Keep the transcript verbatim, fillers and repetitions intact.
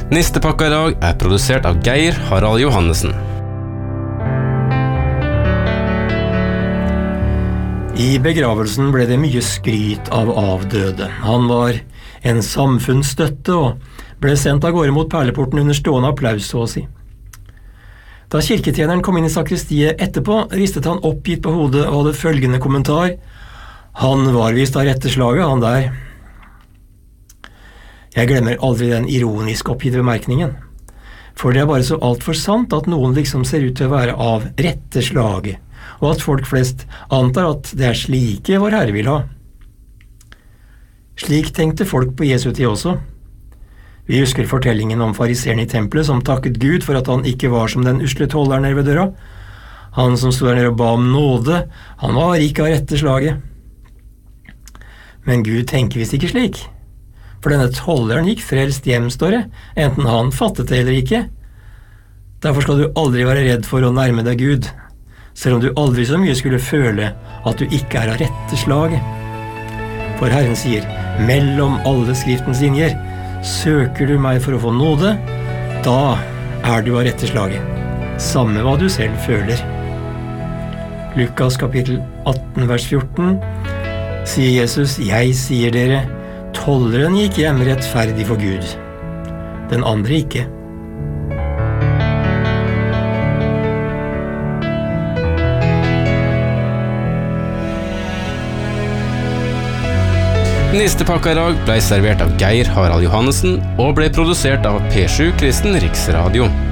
Nistepakka i dag er produsert av Geir Harald Johannessen. I begravelsen ble det mye skryt av avdøde. Han var en samfunnsstøtte og ble sendt av gårde mot perleporten under stående applaus, så å si. Da kirketjeneren kom inn i sakristiet etterpå, ristet han oppgitt på hodet og hadde følgende kommentar: «Han var visst av rette slaget, han der.» Jeg glemmer aldri den ironisk oppgitte bemerkningen, for det er bare så alt for sant at noen liksom ser ut til å være av rette slaget, og at folk flest antar at det er slike vår Herre vil ha. Slik tenkte folk på Jesu tid også. Vi husker fortellingen om fariseren i tempelet som takket Gud for at han ikke var som den usle tolleren nede ved døra. Han som stod der nede og ba om nåde, han var ikke av rette slaget. Men Gud tenker visst ikke slik. For denne tolleren gikk frelst hjem, står det, enten han fattet det eller ikke. Derfor skal du aldri være redd for å nærme deg Gud, selv om du aldri så mye skulle føle at du ikke er av rette slag. For Herren sier, mellom alle skriftens linjer, søker du meg for å få nåde, da er du av rette slaget, samme hva du selv føler. Lukas kapittel atten vers fjorten sier Jesus, jeg sier dere, tolleren gikk hjem rettferdig for Gud, den andre ikke. Nistepakka i dag ble servert av Geir Harald Johannessen og ble produsert av P sju Kristen Riksradio.